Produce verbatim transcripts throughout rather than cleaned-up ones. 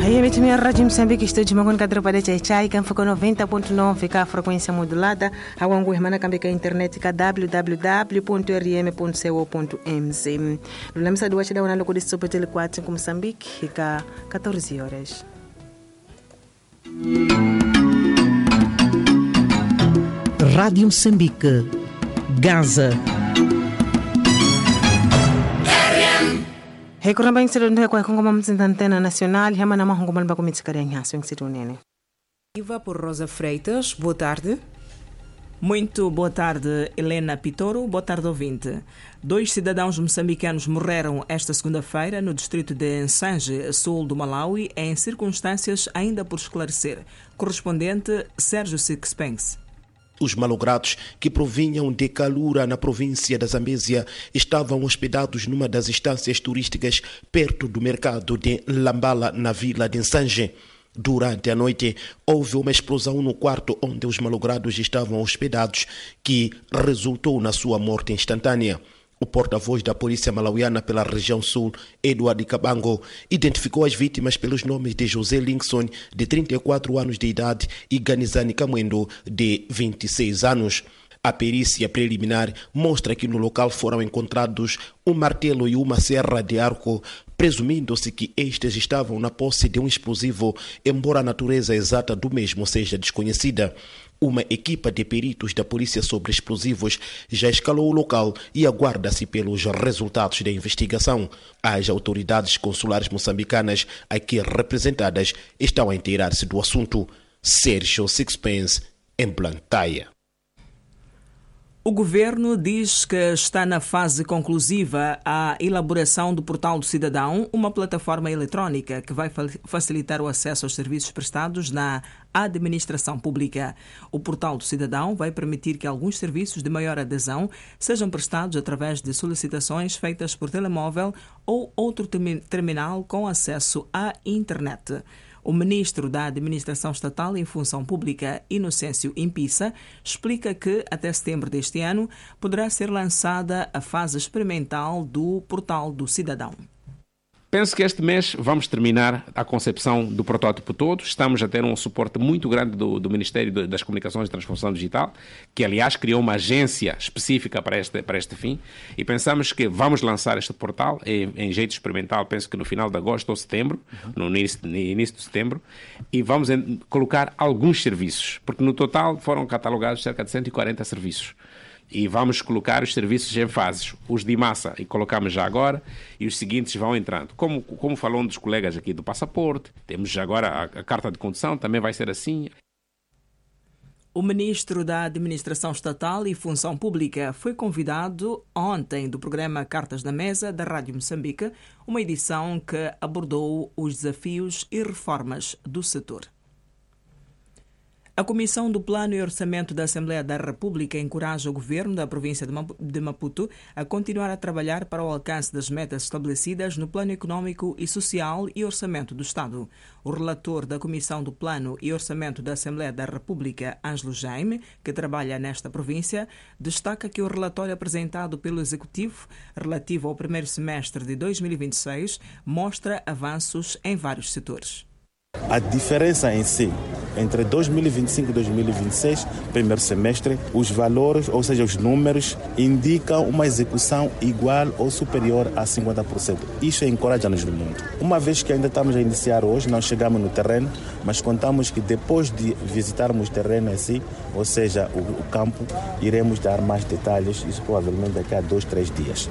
Aí emitimia a Rádio Moçambique, estou de Magon Cadro para Chai Chai, que ficou noventa ponto nove, com a frequência modulada, a Wangu Hermana Cambica Internet, que w w w ponto r m ponto co ponto m z. Lulamos a duas da uma loucura de Super Tele quatro com Moçambique, que é catorze horas. Rádio Moçambique, Gaza. Recorrendo em ser onde com a antena nacional, e a mana mahongo malba com mitikarenha, swing situnene. Iva por Rosa Freitas, boa tarde. Muito boa tarde, Helena Pitoro. Boa tarde, ouvinte. Dois cidadãos moçambicanos morreram esta segunda-feira no distrito de Nsanje, sul do Malawi, em circunstâncias ainda por esclarecer. Correspondente Sérgio Sixpence. Os malogrados, que provinham de Kalura, na província da Zambésia, estavam hospedados numa das estâncias turísticas perto do mercado de Lambala, na vila de Nsanje. Durante a noite, houve uma explosão no quarto onde os malogrados estavam hospedados, que resultou na sua morte instantânea. O porta-voz da polícia malauiana pela região sul, Edward Kabango, identificou as vítimas pelos nomes de José Linkson, de trinta e quatro anos de idade, e Ganizani Kamwendo, de vinte e seis anos. A perícia preliminar mostra que no local foram encontrados um martelo e uma serra de arco, presumindo-se que estes estavam na posse de um explosivo, embora a natureza exata do mesmo seja desconhecida. Uma equipa de peritos da Polícia sobre Explosivos já escalou o local e aguarda-se pelos resultados da investigação. As autoridades consulares moçambicanas aqui representadas estão a inteirar-se do assunto. Sérgio Sixpence, em Blantyre. O governo diz que está na fase conclusiva a elaboração do Portal do Cidadão, uma plataforma eletrónica que vai facilitar o acesso aos serviços prestados na administração pública. O Portal do Cidadão vai permitir que alguns serviços de maior adesão sejam prestados através de solicitações feitas por telemóvel ou outro terminal com acesso à internet. O ministro da Administração Estatal em Função Pública, Inocêncio Impissa, explica que até setembro deste ano poderá ser lançada a fase experimental do Portal do Cidadão. Penso que este mês vamos terminar a concepção do protótipo todo. Estamos a ter um suporte muito grande do, do Ministério das Comunicações e Transformação Digital, que aliás criou uma agência específica para este, para este fim, e pensamos que vamos lançar este portal em, em jeito experimental, penso que no final de agosto ou setembro, uhum. no, início, no início de setembro, e vamos em, colocar alguns serviços, porque no total foram catalogados cerca de cento e quarenta serviços. E vamos colocar os serviços em fases, os de massa, e colocamos já agora, e os seguintes vão entrando. Como, como falou um dos colegas aqui do passaporte, temos já agora a, a carta de condução, também vai ser assim. O ministro da Administração Estatal e Função Pública foi convidado ontem do programa Cartas na Mesa da Rádio Moçambique, uma edição que abordou os desafios e reformas do setor. A Comissão do Plano e Orçamento da Assembleia da República encoraja o governo da província de Maputo a continuar a trabalhar para o alcance das metas estabelecidas no Plano Econômico e Social e Orçamento do Estado. O relator da Comissão do Plano e Orçamento da Assembleia da República, Ângelo Jaime, que trabalha nesta província, destaca que o relatório apresentado pelo Executivo, relativo ao primeiro semestre de dois mil e vinte e seis, mostra avanços em vários setores. A diferença em si, entre dois mil e vinte e cinco e dois mil e vinte e seis, primeiro semestre, os valores, ou seja, os números, indicam uma execução igual ou superior a cinquenta por cento. Isso encoraja-nos no mundo. Uma vez que ainda estamos a iniciar hoje, não chegamos no terreno, mas contamos que depois de visitarmos o terreno em si, ou seja, o, o campo, iremos dar mais detalhes, isso provavelmente daqui a dois, três dias.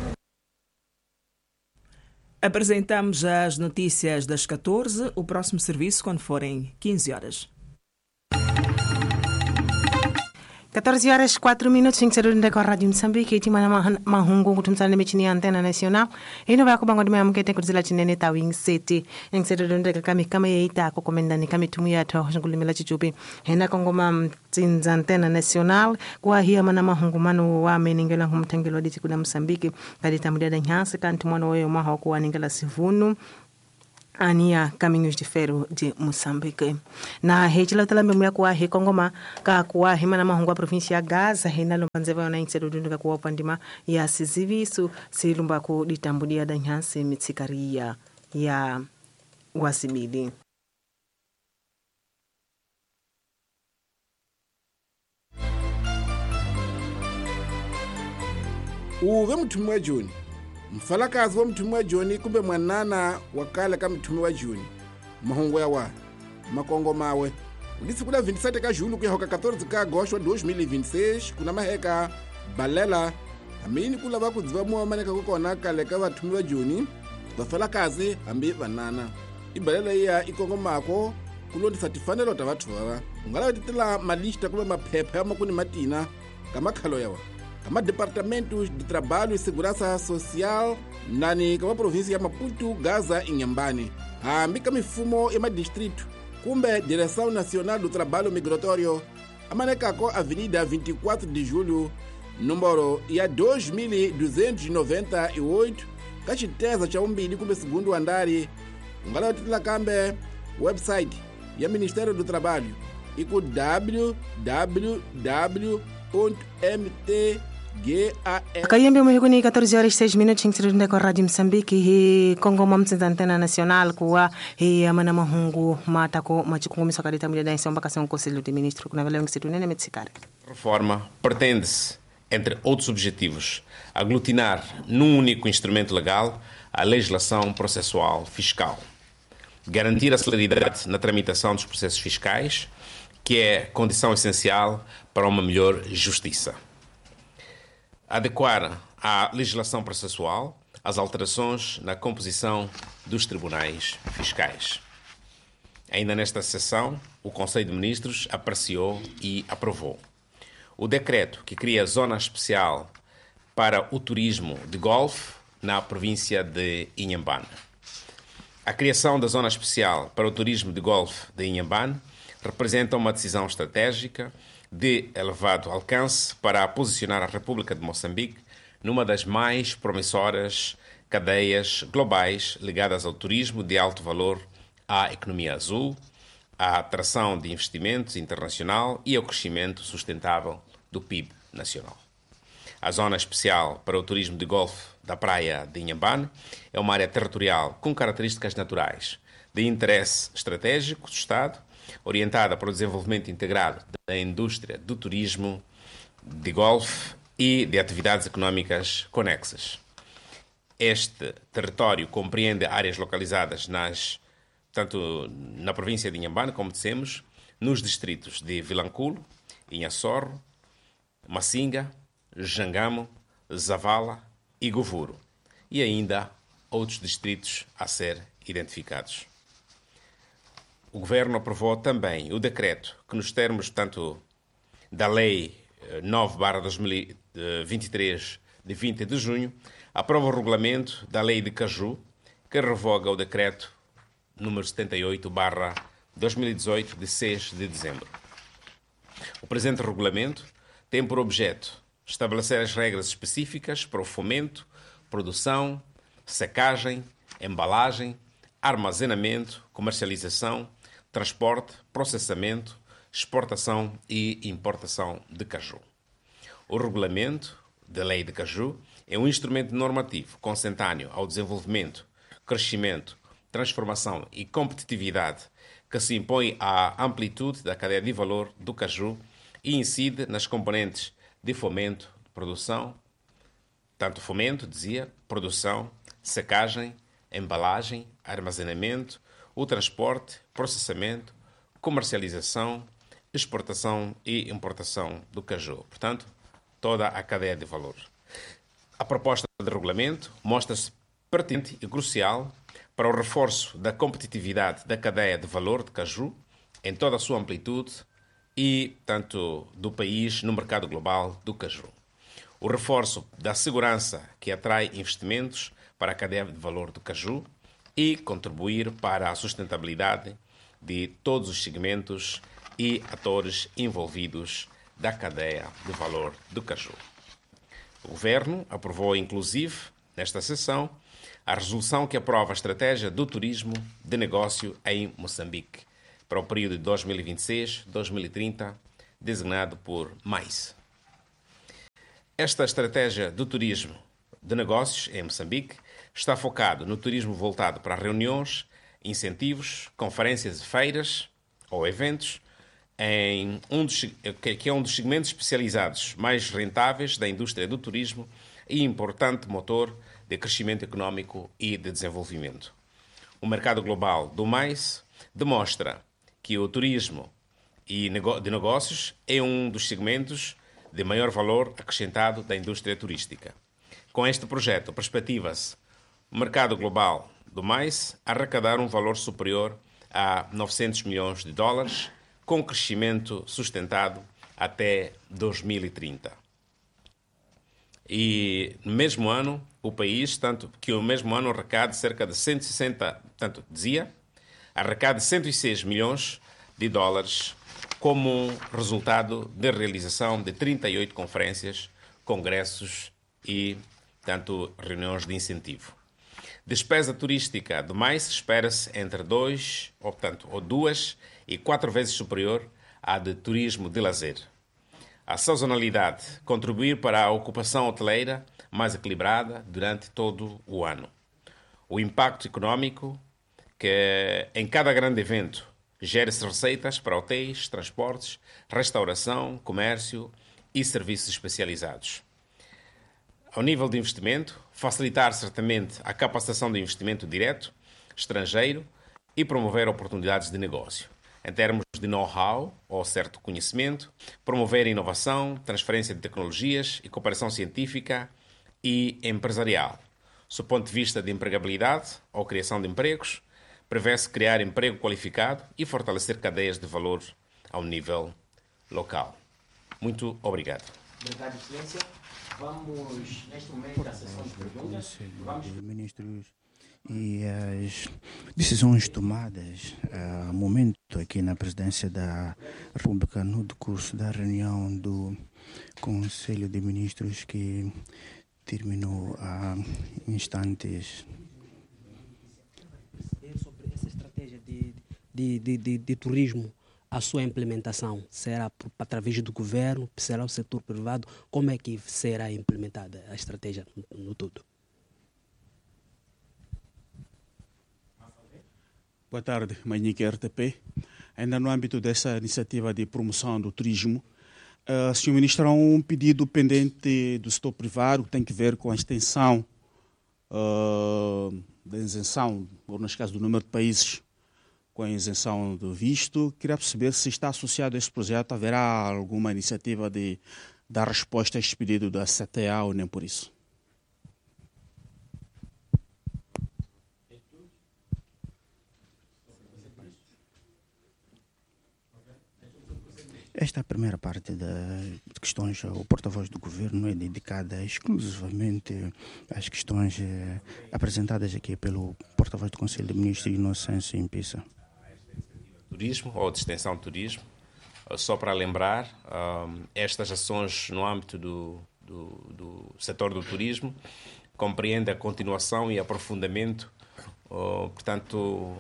Apresentamos as notícias das catorze, o próximo serviço quando forem quinze horas. catorze horas, quatro minutos, em ser com a Rádio Moçambique, e tinha mahungu kutumsana na mechini antena nacional, e não vai acabar com a mukete kuzila chinene tawing city, em ser com kami kama yeita ko komendani kami tumuya to ngulimela chichupi, hena kongoma tinza antena nacional, kwa hiya mana mahungu manu wa meningela humtangelo diti kuna Moçambique, kadita mudada nyanse kanti mwana weyo maho kwa ningela sivunu, ania caminhos de ferro de Moçambique. Na rede lá também me akuwa he Kongoma ka akuwa he mana mahungu a província Gaza he na lombanzeva na inseru dunga kwa pandima ya sizivisu silumba ku ditambudia da nyanse mitsikaria ya wasibili. uve mthumi wa joni mfalakazi wa mthumi wa joni kumbe mwanana wakale ka mthumi wa joni mahungu ya wa makongo mawe ulisi kula vinte e sete ka julho ku hoka quatorze ka agosto dois mil e vinte e seis kuna maheka balela amini kula va ku dziva mowa maneka ku kona kale ka vathumi va joni vafalakazi hambi vanana i balela iya ikongomako ku londzisa tifanelo ta vathu vava u nga lava titila malista kumbe maphepha ya makuni matina ka makhalo yawa ka madepartamentos de trabalho e segurança social nani ka maprovinsi ya Maputo, Gaza e Inhambane hambi ka mifumo ya madistrito kumbe direção nacional do trabalho migratório amanekako avenida vinte e quatro de julho número ya dois mil duzentos e noventa e oito ka xiteza xa vumbili kumbe segundo andari u nga lava titila kambe website ya Ministério do Trabalho e ku w w w ponto m t g a l Kayembe muhikuni quatorze horas e seis minutos ngisirinde ko Radio Moçambique hi Kongo mamtsinza antena nacional kuwa hi amana mahungu matako machikungumiso kadita mulher da ensamba ka são conselho de ministro kuna vela ngisitunene metsikare. Reforma pretende-se, entre outros objetivos, aglutinar num único instrumento legal a legislação processual fiscal, garantir a celeridade na tramitação dos processos fiscais, que é condição essencial para uma melhor justiça. Adequar à legislação processual as alterações na composição dos tribunais fiscais. Ainda nesta sessão, o Conselho de Ministros apreciou e aprovou o decreto que cria a zona especial para o turismo de golfe na província de Inhambane. A criação da zona especial para o turismo de golfe de Inhambane representa uma decisão estratégica de elevado alcance para posicionar a República de Moçambique numa das mais promissoras cadeias globais ligadas ao turismo de alto valor, à economia azul, à atração de investimentos internacional e ao crescimento sustentável do P I B nacional. A Zona Especial para o Turismo de Golfe da Praia de Inhambane é uma área territorial com características naturais de interesse estratégico do Estado, orientada para o desenvolvimento integrado da indústria do turismo de golfe e de atividades económicas conexas. Este território compreende áreas localizadas nas, tanto na província de Inhambane, como dissemos, nos distritos de Vilanculo, Inhaçorro, Massinga, Jangamo, Zavala e Govuro, e ainda outros distritos a ser identificados. O Governo aprovou também o decreto que, nos termos tanto da Lei nove barra dois mil e vinte e três, de vinte de junho, aprova o regulamento da Lei de Caju, que revoga o decreto número setenta e oito barra dois mil e dezoito, de seis de dezembro. O presente regulamento tem por objeto estabelecer as regras específicas para o fomento, produção, secagem, embalagem, armazenamento, comercialização, transporte, processamento, exportação e importação de caju. O regulamento da Lei de Caju é um instrumento normativo consentâneo ao desenvolvimento, crescimento, transformação e competitividade que se impõe à amplitude da cadeia de valor do caju e incide nas componentes de fomento, produção, tanto fomento, dizia, produção, secagem, embalagem, armazenamento, o transporte, processamento, comercialização, exportação e importação do caju. Portanto, toda a cadeia de valor. A proposta de regulamento mostra-se pertinente e crucial para o reforço da competitividade da cadeia de valor de caju em toda a sua amplitude e, tanto do país, no mercado global do caju. O reforço da segurança que atrai investimentos para a cadeia de valor do caju e contribuir para a sustentabilidade de todos os segmentos e atores envolvidos da cadeia de valor do caju. O Governo aprovou, inclusive, nesta sessão, a resolução que aprova a estratégia do turismo de negócio em Moçambique para o período de dois mil e vinte e seis a dois mil e trinta, designado por MAIS. Esta estratégia do turismo de negócios em Moçambique está focado no turismo voltado para reuniões, incentivos, conferências e feiras ou eventos, em um dos, que é um dos segmentos especializados mais rentáveis da indústria do turismo e importante motor de crescimento econômico e de desenvolvimento. O mercado global do mais demonstra que o turismo e de negócios é um dos segmentos de maior valor acrescentado da indústria turística. Com este projeto, perspectiva-se o mercado global do mais arrecadar um valor superior a novecentos milhões de dólares, com crescimento sustentado até dois mil e trinta. E no mesmo ano, o país, tanto que o mesmo ano arrecade cerca de cento e sessenta, tanto dizia, arrecade cento e seis milhões de dólares como resultado da realização de trinta e oito conferências, congressos e, tanto, reuniões de incentivo. Despesa turística do mais espera-se entre dois, ou, tanto, ou duas e quatro vezes superior à de turismo de lazer. A sazonalidade contribuir para a ocupação hoteleira mais equilibrada durante todo o ano. O impacto econômico que em cada grande evento gera-se receitas para hotéis, transportes, restauração, comércio e serviços especializados. Ao nível de investimento, facilitar certamente a capacitação de investimento direto, estrangeiro e promover oportunidades de negócio. Em termos de know-how ou certo conhecimento, promover inovação, transferência de tecnologias e cooperação científica e empresarial. Do ponto de vista de empregabilidade ou criação de empregos, prevê-se criar emprego qualificado e fortalecer cadeias de valor ao nível local. Muito obrigado. Obrigado, Excelência. Vamos, neste momento, à sessão de perguntas. Vamos... Ministros e as decisões tomadas a uh, momento aqui na presidência da República no decurso da reunião do Conselho de Ministros que terminou há instantes. Sobre essa estratégia de, de, de, de, de turismo, a sua implementação será por, através do governo, será o setor privado? Como é que será implementada a estratégia no, no todo? Boa tarde, Manhike R T P. Ainda no âmbito dessa iniciativa de promoção do turismo, uh, o senhor Ministro, há um pedido pendente do setor privado que tem que ver com a extensão uh, da isenção, ou neste caso do número de países com a isenção do visto. Queria perceber se está associado a esse projeto, haverá alguma iniciativa de dar resposta a este pedido da C T A ou nem por isso? Esta primeira parte das questões, o porta-voz do governo é dedicada exclusivamente às questões eh, apresentadas aqui pelo porta-voz do Conselho de Ministros, Inocêncio Impissa. Turismo ou de extensão de turismo, só para lembrar, um, estas ações no âmbito do, do, do setor do turismo compreendem a continuação e aprofundamento, uh, portanto,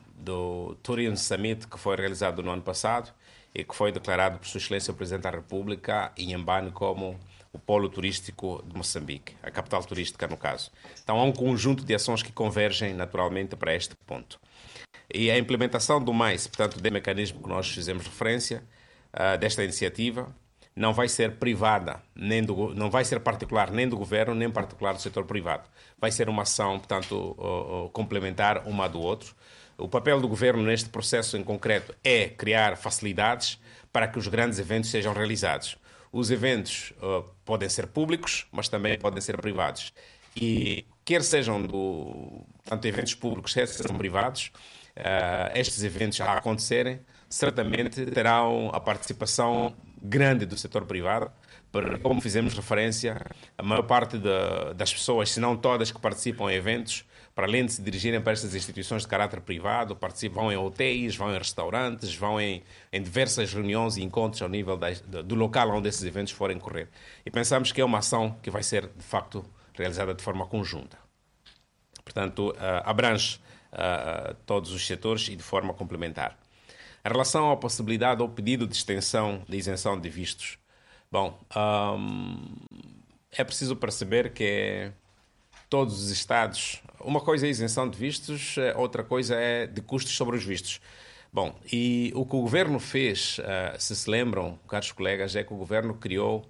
do Tourism Summit que foi realizado no ano passado e que foi declarado por Sua Excelência o Presidente da República em Inhambane como o polo turístico de Moçambique, a capital turística no caso. Então há um conjunto de ações que convergem naturalmente para este ponto. E a implementação do mais, portanto, do mecanismo que nós fizemos referência, uh, desta iniciativa, não vai ser privada, nem do, não vai ser particular nem do governo, nem particular do setor privado. Vai ser uma ação, portanto, uh, uh, complementar uma do outro. O papel do governo neste processo em concreto é criar facilidades para que os grandes eventos sejam realizados. Os eventos uh, podem ser públicos, mas também podem ser privados. E quer sejam do, tanto eventos públicos, quer sejam privados, uh, estes eventos a acontecerem, certamente terão a participação grande do setor privado, porque, como fizemos referência, a maior parte de, das pessoas, se não todas que participam em eventos, para além de se dirigirem para estas instituições de caráter privado, participam em hotéis, vão em restaurantes, vão em, em diversas reuniões e encontros ao nível da, do local onde esses eventos forem correr. E pensamos que é uma ação que vai ser, de facto, realizada de forma conjunta. Portanto, uh, abrange uh, todos os setores e de forma complementar. Em relação à possibilidade ou pedido de extensão de isenção de vistos, bom, um, é preciso perceber que todos os Estados, uma coisa é isenção de vistos, outra coisa é de custos sobre os vistos. Bom, e o que o Governo fez, uh, se se lembram, caros colegas, é que o Governo criou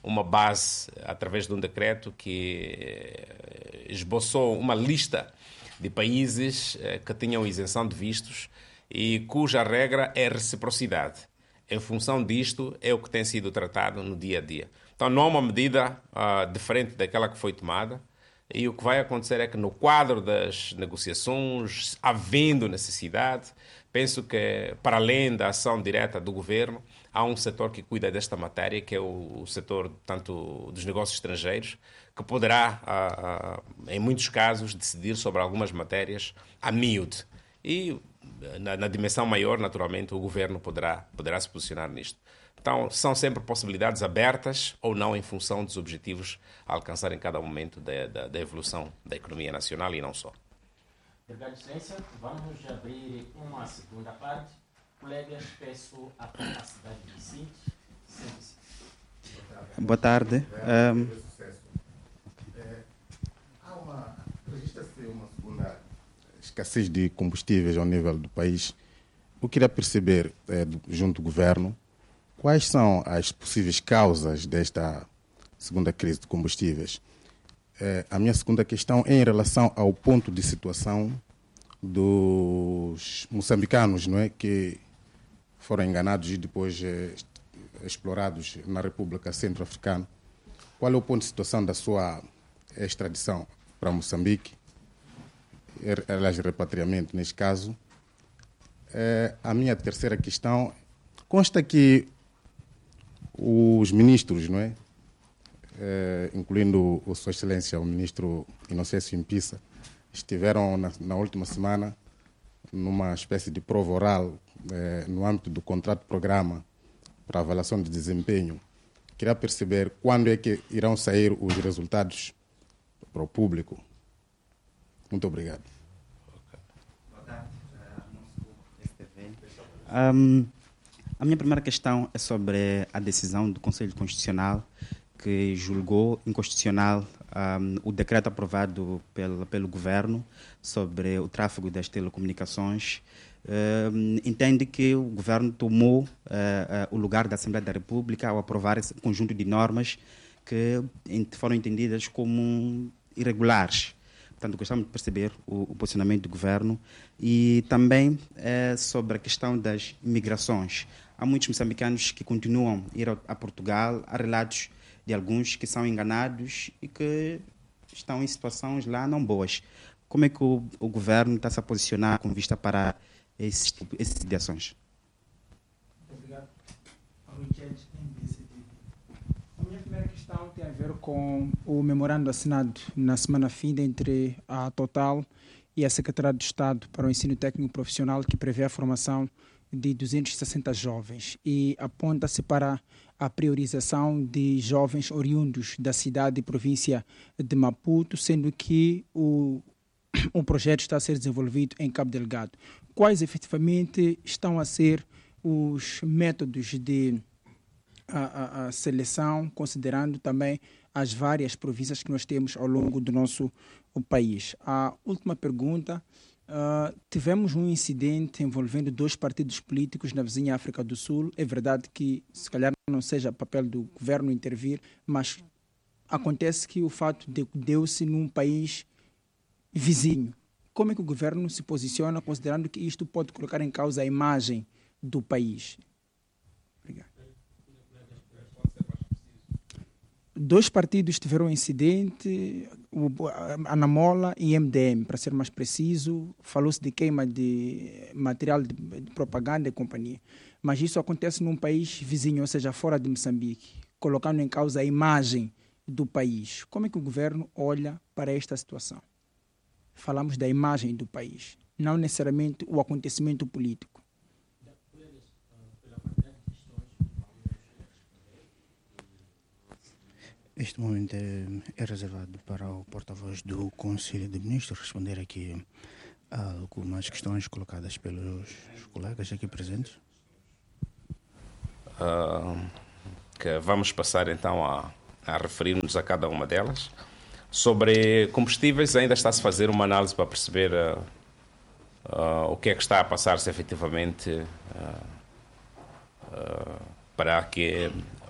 uma base através de um decreto que esboçou uma lista de países que tinham isenção de vistos e cuja regra é reciprocidade. Em função disto, é o que tem sido tratado no dia a dia. Então, não há uma medida uh, diferente daquela que foi tomada, e o que vai acontecer é que, no quadro das negociações, havendo necessidade, penso que, para além da ação direta do governo, há um setor que cuida desta matéria, que é o, o setor tanto dos negócios estrangeiros, que poderá, uh, uh, em muitos casos, decidir sobre algumas matérias a miúde. E, na, na dimensão maior, naturalmente, o governo poderá, poderá se posicionar nisto. Então, são sempre possibilidades abertas ou não em função dos objetivos a alcançar em cada momento da, da, da evolução da economia nacional e não só. Obrigado, Excelência. Vamos abrir uma segunda parte. Colegas, peço a capacidade de síntese. Boa tarde. Um... Há uma... Registra-se uma segunda escassez de combustíveis ao nível do país. Eu queria perceber, é, junto do governo, quais são as possíveis causas desta segunda crise de combustíveis. É, a minha segunda questão é em relação ao ponto de situação dos moçambicanos, não é, que foram enganados e depois é, explorados na República Centro-Africana. Qual é o ponto de situação da sua extradição para Moçambique? Aliás, repatriamento neste caso. É, a minha terceira questão, consta que os ministros, não é? É, incluindo o Sua Excelência, o ministro Inocêncio Impissa, estiveram na, na última semana numa espécie de prova oral é, no âmbito do contrato-programa para avaliação de desempenho. Queria perceber quando é que irão sair os resultados para o público. Muito obrigado. Um, a minha primeira questão é sobre a decisão do Conselho Constitucional que julgou inconstitucional um, o decreto aprovado pelo, pelo Governo sobre o tráfego das telecomunicações. Um, entende que o Governo tomou uh, uh, o lugar da Assembleia da República ao aprovar esse conjunto de normas que foram entendidas como irregulares. Portanto, gostamos de perceber o, o posicionamento do governo e também é, sobre a questão das migrações. Há muitos moçambicanos que continuam a ir a Portugal, há relatos de alguns que são enganados e que estão em situações lá não boas. Como é que o, o governo está se a posicionar com vista para esses tipos de ações? Obrigado. A minha primeira questão tem a ver com o memorando assinado na semana fim entre a Total e a Secretaria de Estado para o Ensino Técnico Profissional, que prevê a formação de duzentos e sessenta jovens e aponta-se para a priorização de jovens oriundos da cidade e província de Maputo, sendo que o, o projeto está a ser desenvolvido em Cabo Delgado. Quais efetivamente estão a ser os métodos de A, a, a seleção, considerando também as várias províncias que nós temos ao longo do nosso o país? A última pergunta, uh, tivemos um incidente envolvendo dois partidos políticos na vizinha África do Sul. É verdade que se calhar não seja papel do governo intervir, mas acontece que o fato de, deu-se num país vizinho. Como é que o governo se posiciona, considerando que isto pode colocar em causa a imagem do país? Obrigado. Dois partidos tiveram um incidente, a Anamola e M D M, para ser mais preciso. Falou-se de queima de material de, de propaganda e companhia. Mas isso acontece num país vizinho, ou seja, fora de Moçambique, colocando em causa a imagem do país. Como é que o governo olha para esta situação? Falamos da imagem do país, não necessariamente o acontecimento político. Este momento é, é reservado para o porta-voz do Conselho de Ministros responder aqui a algumas questões colocadas pelos colegas aqui presentes. Uh, que vamos passar então a, a referir-nos a cada uma delas. Sobre combustíveis, ainda está-se a fazer uma análise para perceber uh, uh, o que é que está a passar-se efetivamente uh, uh, para que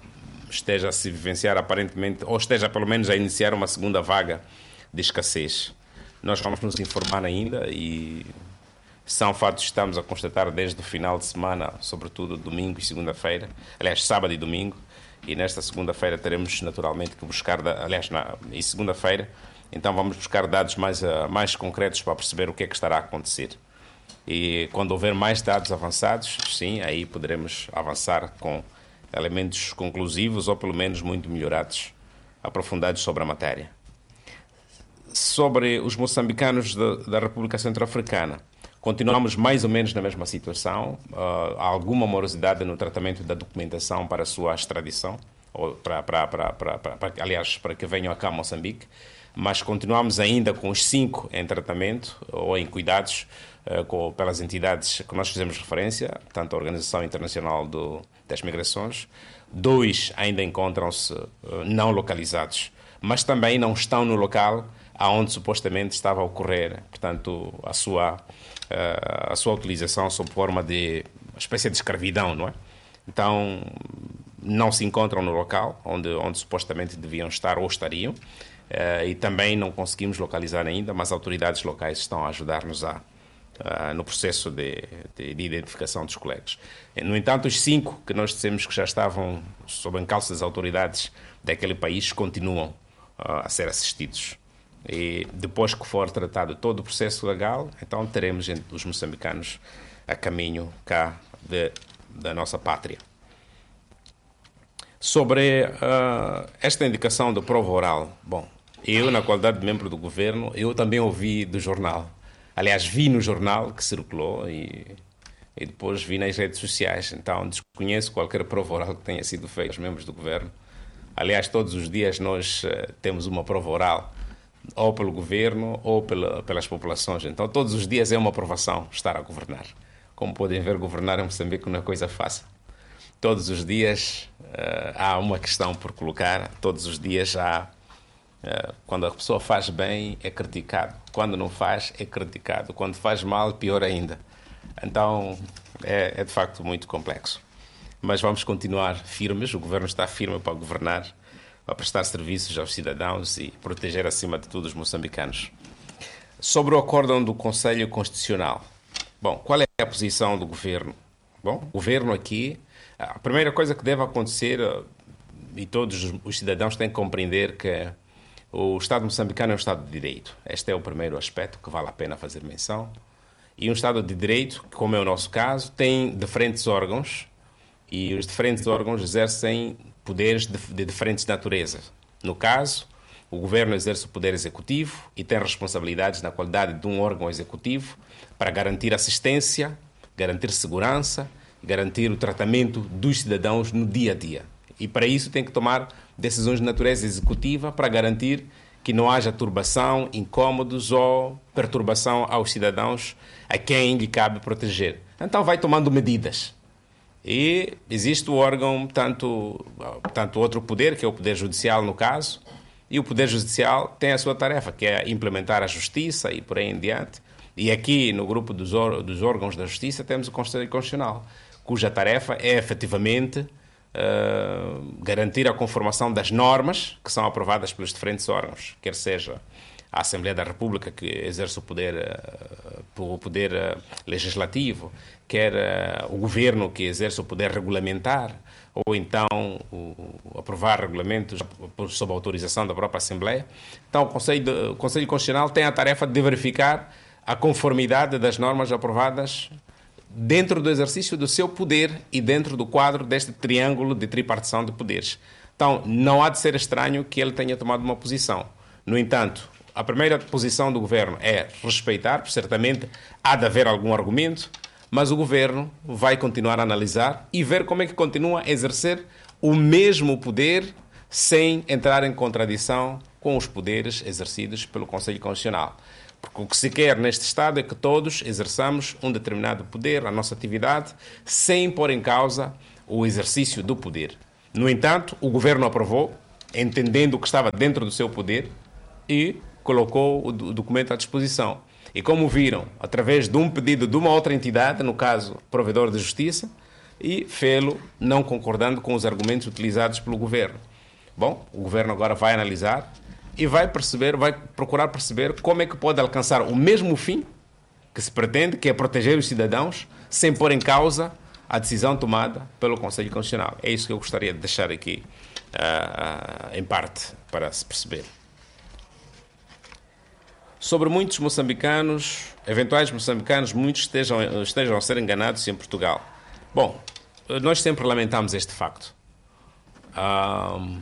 esteja a se vivenciar aparentemente, ou esteja pelo menos a iniciar uma segunda vaga de escassez. Nós vamos nos informar ainda e são fatos que estamos a constatar desde o final de semana, sobretudo domingo e segunda-feira, aliás, sábado e domingo, e nesta segunda-feira teremos naturalmente que buscar, aliás, na, e segunda-feira, então vamos buscar dados mais, uh, mais concretos para perceber o que é que estará a acontecer. E quando houver mais dados avançados, sim, aí poderemos avançar com elementos conclusivos ou pelo menos muito melhorados, aprofundados sobre a matéria. Sobre os moçambicanos da, da República Centro-Africana, continuamos mais ou menos na mesma situação. Uh, há alguma morosidade no tratamento da documentação para a sua extradição, ou para, para, para, para, para, para, aliás, para que venham cá a Moçambique, mas continuamos ainda com os cinco em tratamento ou em cuidados uh, com, pelas entidades que nós fizemos referência, tanto a Organização Internacional do, das Migrações. Dois ainda encontram-se uh, não localizados, mas também não estão no local aonde supostamente estava a ocorrer, portanto, a sua, a sua utilização sob forma de uma espécie de escravidão, não é? Então, não se encontram no local onde, onde supostamente deviam estar ou estariam, e também não conseguimos localizar ainda, mas autoridades locais estão a ajudar-nos a, a, no processo de, de, de identificação dos colegas. No entanto, os cinco que nós dissemos que já estavam sob encalço das autoridades daquele país continuam a, a ser assistidos. E depois que for tratado todo o processo legal, então teremos os moçambicanos a caminho cá de, da nossa pátria. Sobre uh, esta indicação de prova oral, bom, eu, na qualidade de membro do governo, eu também ouvi do jornal. Aliás, vi no jornal que circulou e, e depois vi nas redes sociais. Então, desconheço qualquer prova oral que tenha sido feita aos membros do governo. Aliás, todos os dias nós uh, temos uma prova oral, ou pelo governo ou pela, pelas populações. Então, todos os dias é uma aprovação estar a governar. Como podem ver, governar em Moçambique não é coisa fácil. Todos os dias uh, há uma questão por colocar, todos os dias há... Uh, quando a pessoa faz bem, é criticado. Quando não faz, é criticado. Quando faz mal, pior ainda. Então, é, é de facto muito complexo. Mas vamos continuar firmes, o governo está firme para governar, para prestar serviços aos cidadãos e proteger, acima de tudo, os moçambicanos. Sobre o acórdão do Conselho Constitucional. Bom, qual é a posição do governo? Bom, o governo aqui, a primeira coisa que deve acontecer, e todos os cidadãos têm que compreender que o Estado moçambicano é um Estado de Direito. Este é o primeiro aspecto que vale a pena fazer menção. E um Estado de Direito, como é o nosso caso, tem diferentes órgãos, e os diferentes órgãos exercem poderes de, de diferentes naturezas. No caso, o governo exerce o poder executivo e tem responsabilidades na qualidade de um órgão executivo para garantir assistência, garantir segurança, garantir o tratamento dos cidadãos no dia a dia. E para isso tem que tomar decisões de natureza executiva para garantir que não haja turbação, incômodos ou perturbação aos cidadãos a quem lhe cabe proteger. Então vai tomando medidas. E existe o órgão, tanto, tanto outro poder, que é o Poder Judicial no caso, e o Poder Judicial tem a sua tarefa, que é implementar a justiça e por aí em diante. E aqui no grupo dos, dos órgãos da justiça temos o Conselho Constitucional, cuja tarefa é efetivamente uh, garantir a conformação das normas que são aprovadas pelos diferentes órgãos, quer seja a Assembleia da República, que exerce o poder, uh, o poder uh, legislativo, quer uh, o governo, que exerce o poder regulamentar, ou então o, o aprovar regulamentos sob autorização da própria Assembleia. Então o Conselho, de, o Conselho Constitucional tem a tarefa de verificar a conformidade das normas aprovadas dentro do exercício do seu poder e dentro do quadro deste triângulo de tripartição de poderes. Então, não há de ser estranho que ele tenha tomado uma posição. No entanto, a primeira posição do governo é respeitar, certamente há de haver algum argumento, mas o governo vai continuar a analisar e ver como é que continua a exercer o mesmo poder sem entrar em contradição com os poderes exercidos pelo Conselho Constitucional. Porque o que se quer neste Estado é que todos exerçamos um determinado poder, a nossa atividade, sem pôr em causa o exercício do poder. No entanto, o governo aprovou, entendendo que estava dentro do seu poder, e colocou o documento à disposição. E como viram, através de um pedido de uma outra entidade, no caso, provedor de justiça, e fê-lo não concordando com os argumentos utilizados pelo governo. Bom, o governo agora vai analisar e vai perceber, vai procurar perceber como é que pode alcançar o mesmo fim que se pretende, que é proteger os cidadãos, sem pôr em causa a decisão tomada pelo Conselho Constitucional. É isso que eu gostaria de deixar aqui, uh, uh, em parte, para se perceber. Sobre muitos moçambicanos, eventuais moçambicanos, muitos estejam, estejam a ser enganados em Portugal. Bom, nós sempre lamentamos este facto. Um,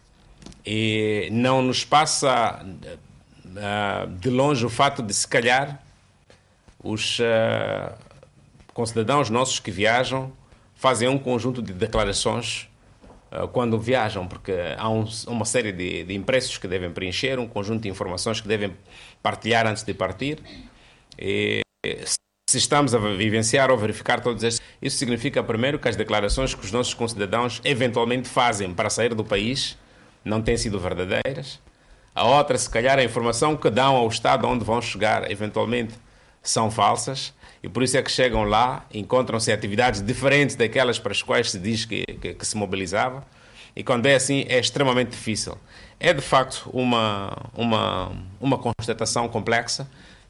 e não nos passa uh, de longe o fato de, se calhar, os uh, concidadãos nossos que viajam fazem um conjunto de declarações uh, quando viajam, porque há um, uma série de, de impressos que devem preencher, um conjunto de informações que devem partilhar antes de partir. E se estamos a vivenciar ou verificar todos estes, isso significa, primeiro, que as declarações que os nossos concidadãos eventualmente fazem para sair do país não têm sido verdadeiras. A outra, se calhar, a informação que dão ao Estado onde vão chegar, eventualmente, são falsas, e por isso é que chegam lá, encontram-se atividades diferentes daquelas para as quais se diz que, que, que se mobilizava, e quando é assim é extremamente difícil. É de facto uma, uma, uma constatação complexa,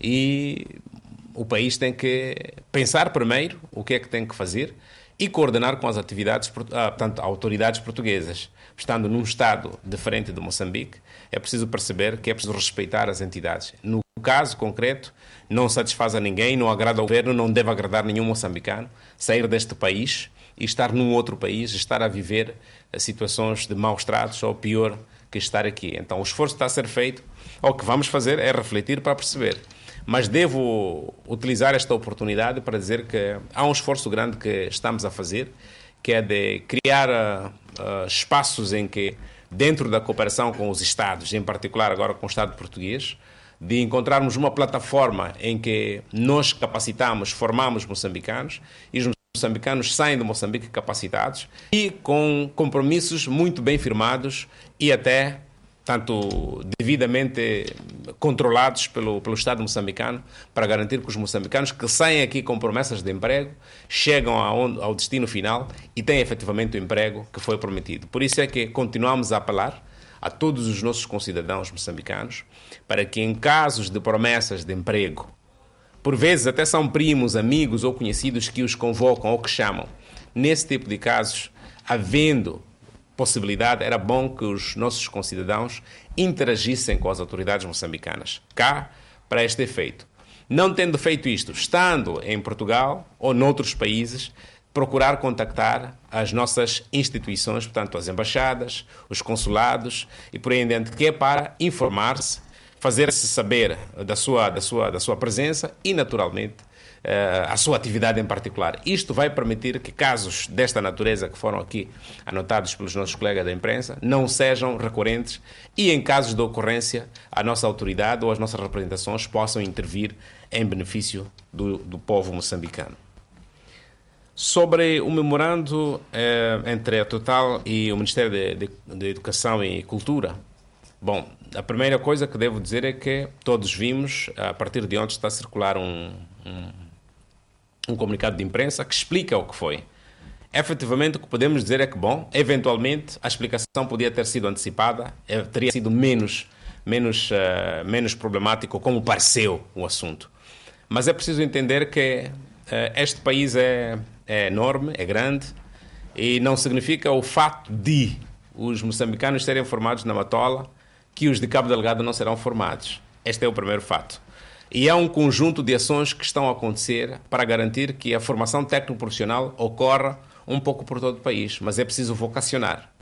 e o país tem que pensar primeiro o que é que tem que fazer e coordenar com as atividades, portanto, autoridades portuguesas. Estando num Estado diferente de Moçambique, é preciso perceber que é preciso respeitar as entidades. No caso concreto, não satisfaz a ninguém, não agrada ao governo, não deve agradar nenhum moçambicano sair deste país e estar num outro país, estar a viver situações de maus tratos ou pior que estar aqui. Então o esforço está a ser feito, o que vamos fazer é refletir para perceber. Mas devo utilizar esta oportunidade para dizer que há um esforço grande que estamos a fazer, que é de criar uh, uh, espaços em que, dentro da cooperação com os Estados, em particular agora com o Estado português, de encontrarmos uma plataforma em que nós capacitamos, formamos moçambicanos, e os moçambicanos saem de Moçambique capacitados e com compromissos muito bem firmados e até tanto devidamente controlados pelo, pelo Estado moçambicano, para garantir que os moçambicanos que saem aqui com promessas de emprego chegam ao, ao destino final e têm efetivamente o emprego que foi prometido. Por isso é que continuamos a apelar a todos os nossos concidadãos moçambicanos para que, em casos de promessas de emprego, por vezes até são primos, amigos ou conhecidos que os convocam ou que chamam, nesse tipo de casos, havendo possibilidade, era bom que os nossos concidadãos interagissem com as autoridades moçambicanas, cá, para este efeito. Não tendo feito isto, estando em Portugal ou noutros países, procurar contactar as nossas instituições, portanto, as embaixadas, os consulados e por aí em diante, que é para informar-se, fazer-se saber da sua, da sua, da sua presença e, naturalmente, a sua atividade em particular. Isto vai permitir que casos desta natureza que foram aqui anotados pelos nossos colegas da imprensa não sejam recorrentes e, em casos de ocorrência, a nossa autoridade ou as nossas representações possam intervir em benefício do, do povo moçambicano. Sobre o memorando eh, entre a Total e o Ministério de, de, de Educação e Cultura, bom, a primeira coisa que devo dizer é que todos vimos, a partir de ontem está a circular um, um, um comunicado de imprensa que explica o que foi. Efetivamente, o que podemos dizer é que, bom, eventualmente a explicação podia ter sido antecipada, teria sido menos, menos, uh, menos problemático, como pareceu o assunto. Mas é preciso entender que uh, este país é, é enorme, é grande, e não significa o fato de os moçambicanos serem formados na Matola que os de Cabo Delgado não serão formados. Este é o primeiro fato. E há um conjunto de ações que estão a acontecer para garantir que a formação técnico-profissional ocorra um pouco por todo o país, mas é preciso vocacionar.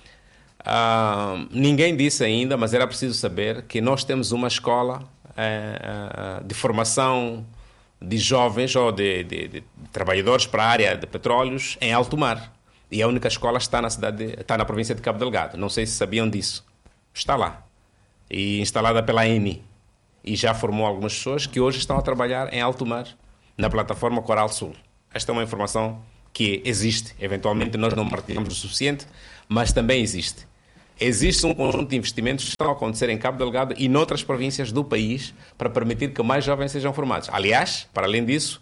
Uh, ninguém disse ainda, mas era preciso saber que nós temos uma escola uh, uh, de formação de jovens ou de, de, de trabalhadores para a área de petróleos em alto mar. E a única escola está na, cidade de, está na província de Cabo Delgado. Não sei se sabiam disso. Está lá. E instalada pela Eni. E já formou algumas pessoas que hoje estão a trabalhar em alto mar, na plataforma Coral Sul. Esta é uma informação que existe. Eventualmente nós não partilhamos o suficiente, mas também existe. Existe um conjunto de investimentos que estão a acontecer em Cabo Delgado e noutras províncias do país para permitir que mais jovens sejam formados. Aliás, para além disso,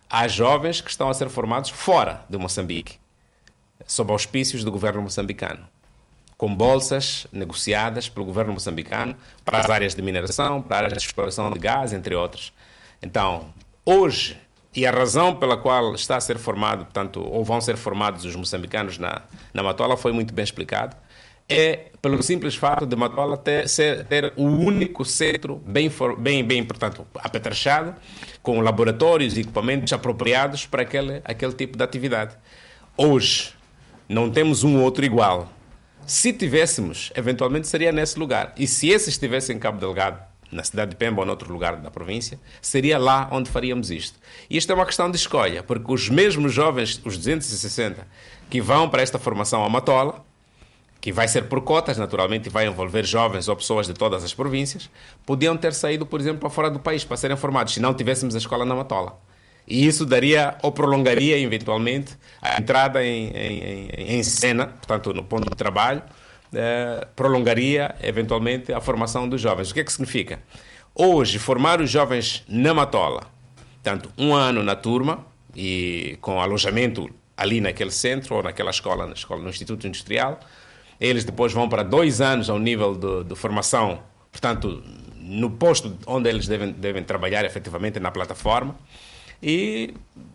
há jovens que estão a ser formados fora de Moçambique, sob auspícios do governo moçambicano, com bolsas negociadas pelo governo moçambicano para as áreas de mineração, para as áreas de exploração de gás, entre outras. Então, hoje, e a razão pela qual está a ser formado, portanto, ou vão ser formados os moçambicanos na, na Matola, foi muito bem explicado, é pelo simples fato de Matola ter, ser, ter o único centro bem, bem, bem portanto, apetrechado, com laboratórios e equipamentos apropriados para aquele, aquele tipo de atividade. Hoje, não temos um outro igual. Se tivéssemos, eventualmente seria nesse lugar. E se esse estivesse em Cabo Delgado, na cidade de Pemba ou noutro lugar da província, seria lá onde faríamos isto. E isto é uma questão de escolha, porque os mesmos jovens, os duzentos e sessenta, que vão para esta formação à Matola, que vai ser por cotas, naturalmente, e vai envolver jovens ou pessoas de todas as províncias, podiam ter saído, por exemplo, para fora do país, para serem formados, se não tivéssemos a escola na Matola. E isso daria ou prolongaria, eventualmente, a entrada em, em, em cena, portanto, no ponto de trabalho, eh, prolongaria, eventualmente, a formação dos jovens. O que é que significa? Hoje, formar os jovens na Matola, portanto, um ano na turma, e com alojamento ali naquele centro, ou naquela escola, na escola, no Instituto Industrial, eles depois vão para dois anos ao nível de, de formação, portanto, no posto onde eles devem, devem trabalhar, efetivamente, na plataforma, e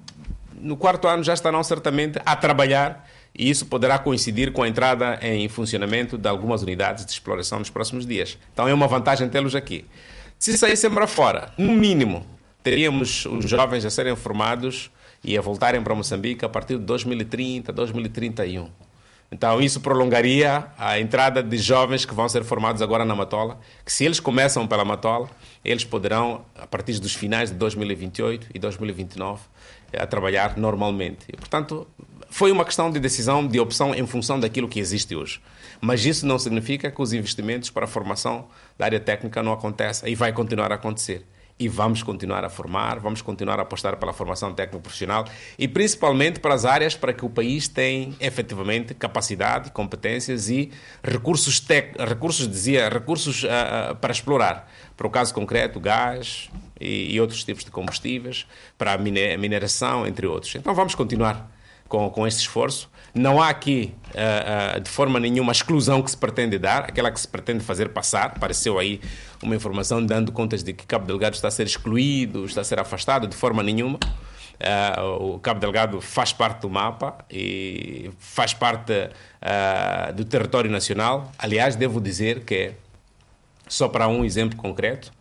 no quarto ano já estarão certamente a trabalhar, e isso poderá coincidir com a entrada em funcionamento de algumas unidades de exploração nos próximos dias. Então é uma vantagem tê-los aqui. Se saíssem para fora, no mínimo, teríamos os jovens a serem formados e a voltarem para Moçambique a partir de dois mil e trinta, dois mil e trinta e um. Então isso prolongaria a entrada de jovens que vão ser formados agora na Matola, que se eles começam pela Matola, eles poderão, a partir dos finais de dois mil e vinte e oito e dois mil e vinte e nove, a trabalhar normalmente. E, portanto, foi uma questão de decisão, de opção em função daquilo que existe hoje. Mas isso não significa que os investimentos para a formação da área técnica não aconteçam, e vai continuar a acontecer. E vamos continuar a formar, vamos continuar a apostar pela formação técnico-profissional e principalmente para as áreas para que o país tenha efetivamente capacidade, competências e recursos, tec... recursos dizia, recursos uh, para explorar. Para o caso concreto, gás e, e outros tipos de combustíveis, para a mineração, entre outros. Então vamos continuar com, com este esforço. Não há aqui, uh, uh, de forma nenhuma, a exclusão que se pretende dar, aquela que se pretende fazer passar. Apareceu aí uma informação dando contas de que Cabo Delgado está a ser excluído, está a ser afastado, de forma nenhuma. Uh, o Cabo Delgado faz parte do mapa e faz parte uh, do território nacional. Aliás, devo dizer que, só para um exemplo concreto,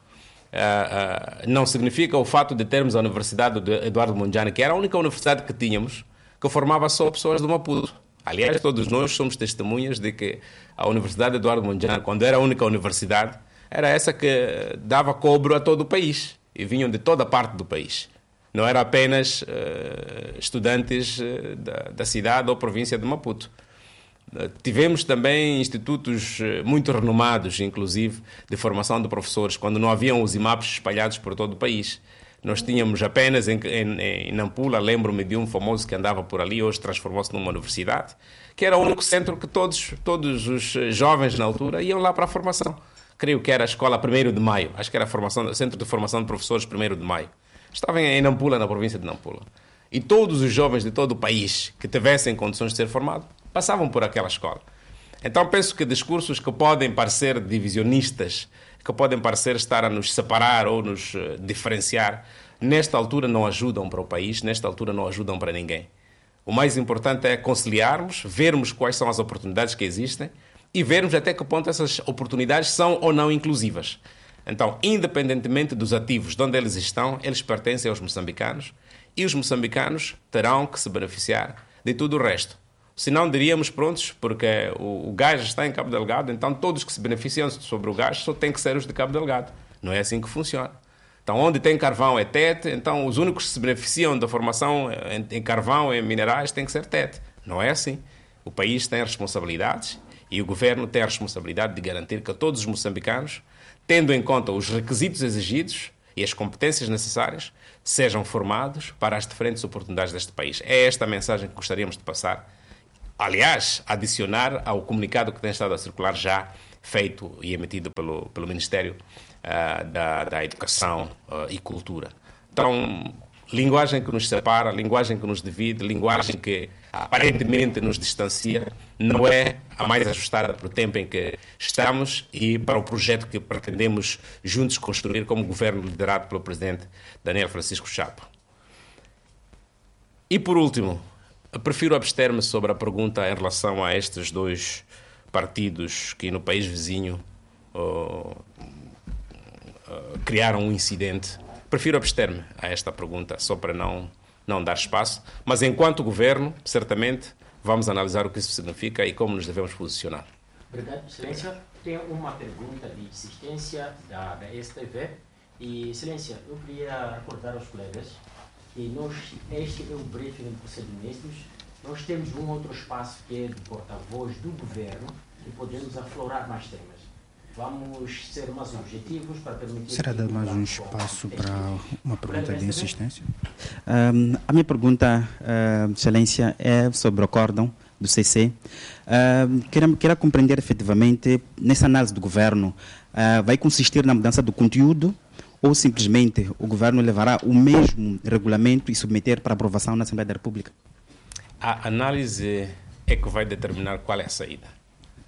uh, uh, não significa o fato de termos a Universidade de Eduardo Mondlane, que era a única universidade que tínhamos, que formava só pessoas do Maputo. Aliás, todos nós somos testemunhas de que a Universidade de Eduardo Mondlane, quando era a única universidade, era essa que dava cobro a todo o país. E vinham de toda a parte do país. Não eram apenas uh, estudantes uh, da, da cidade ou província de Maputo. Uh, tivemos também institutos uh, muito renomados, inclusive, de formação de professores, quando não haviam os I M A Ps espalhados por todo o país. Nós tínhamos apenas em, em, em Nampula, lembro-me de um famoso que andava por ali, hoje transformou-se numa universidade, que era o único centro que todos, todos os jovens na altura iam lá para a formação. Creio que era a escola primeiro de maio, acho que era a formação, Centro de Formação de Professores primeiro de maio. Estava em Nampula, na província de Nampula. E todos os jovens de todo o país que tivessem condições de ser formados passavam por aquela escola. Então penso que discursos que podem parecer divisionistas, que podem parecer estar a nos separar ou nos uh, diferenciar, nesta altura não ajudam para o país, nesta altura não ajudam para ninguém. O mais importante é conciliarmos, vermos quais são as oportunidades que existem e vermos até que ponto essas oportunidades são ou não inclusivas. Então, independentemente dos ativos de onde eles estão, eles pertencem aos moçambicanos e os moçambicanos terão que se beneficiar de tudo o resto. Se não, diríamos, prontos, porque o, o gás está em Cabo Delgado, então todos que se beneficiam sobre o gás só têm que ser os de Cabo Delgado. Não é assim que funciona. Então, onde tem carvão é Tete, então os únicos que se beneficiam da formação em, em carvão, em minerais, têm que ser Tete. Não é assim. O país tem responsabilidades e o governo tem a responsabilidade de garantir que todos os moçambicanos, tendo em conta os requisitos exigidos e as competências necessárias, sejam formados para as diferentes oportunidades deste país. É esta a mensagem que gostaríamos de passar. Aliás, adicionar ao comunicado que tem estado a circular já, feito e emitido pelo, pelo Ministério uh, da, da Educação uh, e Cultura. Então, linguagem que nos separa, linguagem que nos divide, linguagem que aparentemente nos distancia, não é a mais ajustada para o tempo em que estamos e para o projeto que pretendemos juntos construir como governo liderado pelo presidente Daniel Francisco Chapo. E por último, prefiro abster-me sobre a pergunta em relação a estes dois partidos que no país vizinho uh, uh, criaram um incidente. Prefiro abster-me a esta pergunta, só para não, não dar espaço. Mas, enquanto governo, certamente, vamos analisar o que isso significa e como nos devemos posicionar. Obrigado, Excelência. Tenho uma pergunta de insistência da, da S T V. E, Excelência, eu queria recordar aos colegas que nós, este é o briefing do Conselho de Ministros. Nós temos um outro espaço que é de porta-voz do governo e podemos aflorar mais temas. Vamos ser mais objetivos para permitir... Será dado mais um espaço para uma pergunta de insistência? Um, a minha pergunta, uh, Excelência, é sobre o acórdão do C C. Uh, quero, quero compreender efetivamente, nessa análise do governo, uh, vai consistir na mudança do conteúdo ou simplesmente o governo levará o mesmo regulamento e submeter para aprovação na Assembleia da República? A análise é que vai determinar qual é a saída.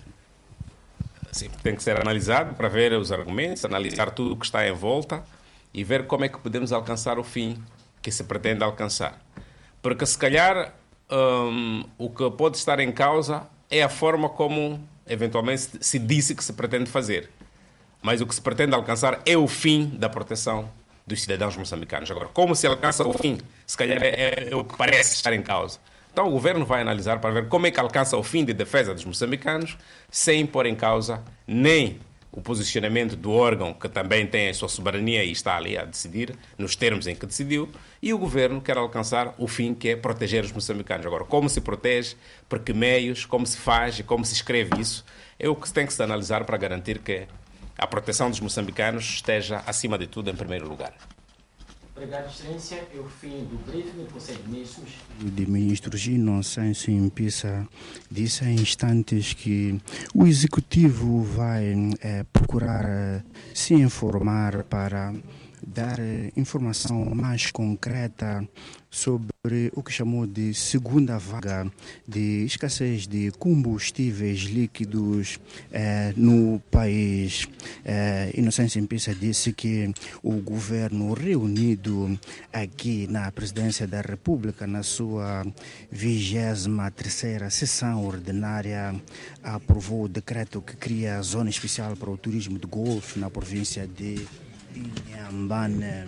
Sim, tem que ser analisado para ver os argumentos, analisar tudo o que está em volta e ver como é que podemos alcançar o fim que se pretende alcançar. Porque se calhar um, o que pode estar em causa é a forma como eventualmente se disse que se pretende fazer. Mas o que se pretende alcançar é o fim da proteção dos cidadãos moçambicanos. Agora, como se alcança o fim, se calhar é, é o que parece estar em causa. Então o governo vai analisar para ver como é que alcança o fim de defesa dos moçambicanos sem pôr em causa nem o posicionamento do órgão que também tem a sua soberania e está ali a decidir nos termos em que decidiu, e o governo quer alcançar o fim que é proteger os moçambicanos. Agora, como se protege, por que meios, como se faz e como se escreve isso, é o que tem que se analisar para garantir que a proteção dos moçambicanos esteja acima de tudo em primeiro lugar. Obrigado, Excelência. É o fim do briefing do Conselho de Ministros. O ministro Inocêncio Impisa disse há instantes que o Executivo vai é, procurar é, se informar para dar é, informação mais concreta sobre o que chamou de segunda vaga de escassez de combustíveis líquidos eh, no país. Eh, Inocêncio Impisa disse que o governo reunido aqui na Presidência da República, na sua vigésima terceira sessão ordinária, aprovou o decreto que cria a Zona Especial para o Turismo de Golfe na província de Inhambane.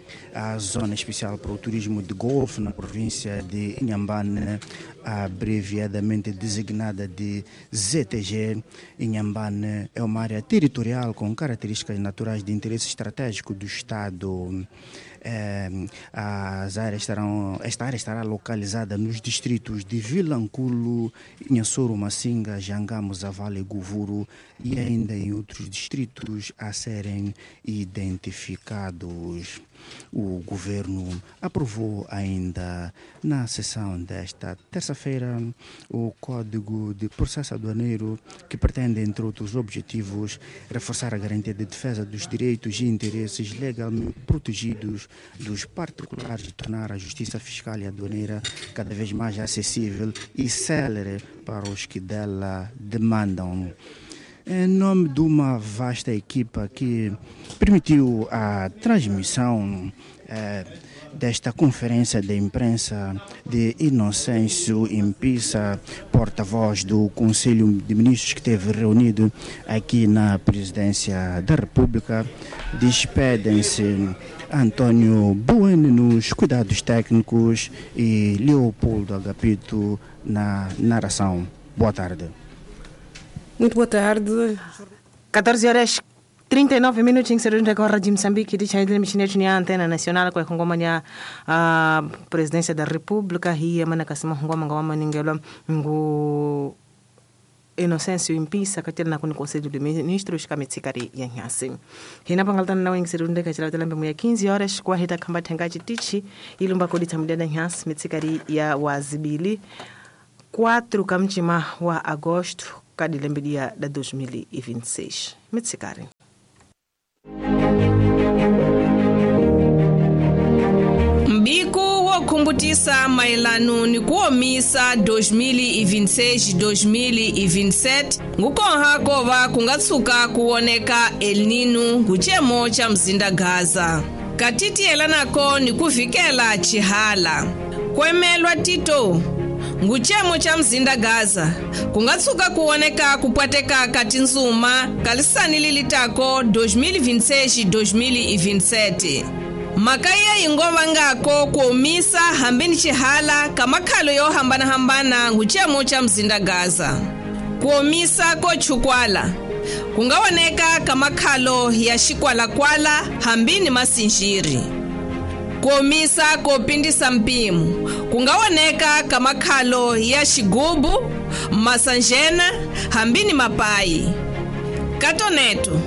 A Zona Especial para o Turismo de Golfe na província de Inhambane, abreviadamente designada de Z T G. Inhambane é uma área territorial com características naturais de interesse estratégico do Estado. É, as áreas estarão, esta área estará localizada nos distritos de Vilanculo, Inhassoro, Massinga, Jangamo, Zavale, Guvuru e ainda em outros distritos a serem identificados. O governo aprovou ainda na sessão desta terça-feira o Código de Processo Aduaneiro, que pretende, entre outros objetivos, reforçar a garantia de defesa dos direitos e interesses legalmente protegidos dos particulares e tornar a justiça fiscal e aduaneira cada vez mais acessível e célere para os que dela demandam. Em nome de uma vasta equipa que permitiu a transmissão eh, desta conferência de imprensa de Inocêncio Impisa, porta-voz do Conselho de Ministros que esteve reunido aqui na Presidência da República, despedem-se Antônio Bueno nos cuidados técnicos e Leopoldo Agapito na narração. Boa tarde. Muito boa tarde. catorze horas trinta e nove minutos em Serunda Corra de Moçambique, de Chinese Michinete na Antena Nacional, com a Congomania, a Presidência da República, e a Manacasima Ngoma Ngoma Ningelo, Ngo Inocêncio Impisa, que tem na Conselho de Ministros, que a Metsikari e a Assim. E na Pangaltana, não em Serunda, que a Tirada Lambia, quinze horas, com a Rita Kambatangaji Tichi, e Lumbaco de Tamida da Nhas, Metsikari e a Wazibili, quatro Kamchima, wa agosto, cada lembraria de dois mil e vinte e seis. Metsikari. Big mbiku wo kumbutisa maelano ni kuomisa dois mil e vinte e seis dois mil e vinte e sete ngukonha kova kungatsuka kuoneka El Nino nguchemo cha mzinda Gaza. Katiti elanako ni kuvikela chihala. Kwemelwa tito nguchemo cha mzinda Gaza kungatsuka kuoneka kupwateka kati nzuma kalisani lilitako dois mil e vinte e seis dois mil e vinte e sete. Makaya ingova ngako kuomisa hambini chihala kamakhalo yo hambana hambana nguchemo cha mzinda Gaza. Kuomisa ko chukwala kungaoneka kamakhalo ya shikwala kwala hambini masinjiri. Kuomisa kopindisa mpimu kungaoneka kamakhalo ya shigubu masanjena hambini mapai. Katoneto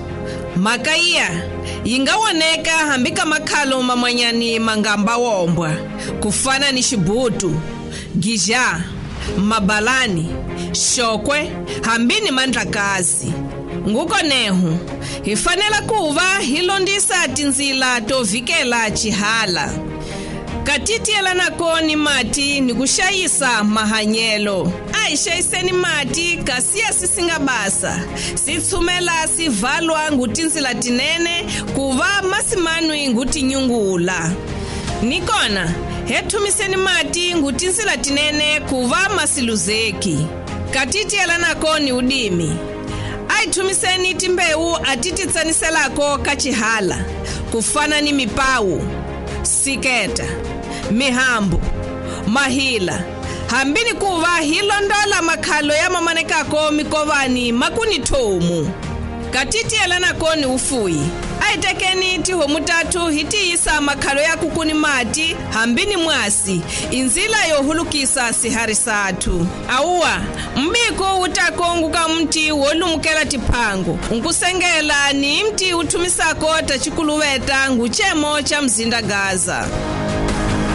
makaya ingawoneka hambika makhalo mamanyani mangamba wombwa kufana ni shibutu, gija, mabalani, shokwe hambini mandrakazi. Nguko nehu hifanela kuva hilondisa tinzila tovikela chihala. Katiti elanako ni mati ni kushayisa mahanyelo. Aishaiseni mati kasia sisingabasa. Sitsumela sivalwa ngutinzila tinene kuva masimanwi nguti nyungula. Nikona hetumiseni mati ngutinzila tinene kuva masiluzeki. Katiti elanako ni udimi. Aitumiseni timbeu atititsaniselako kachihala kufana ni mipau, siketa, mihambu, mahila hambini kuva hilondola makhalo ya mamanekako mikovani makuni tomu. Katiti elanako ni ufui. Aitekeni tiho mutatu hitiisa makhalo ya kukuni mati hambini mwasi inzila yohulukisa siharisatu. Auwa mbiko utakonguka mti wolumukela tipango nkusengela ni mti utumisako tachikuluweta nguchemo cha mzinda Gaza.